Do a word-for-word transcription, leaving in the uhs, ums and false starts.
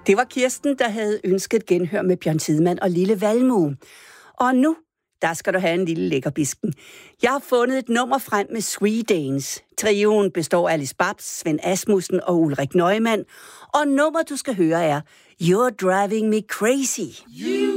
Det var Kirsten, der havde ønsket genhør med Bjørn Tidemand og Lille Valmue. Og nu, der skal du have en lille lækkerbisken. Jeg har fundet et nummer frem med Sweedanes. Trioen består af Alice Babs, Svend Asmussen og Ulrik Neumann. Og nummer, du skal høre, er You're Driving Me Crazy. You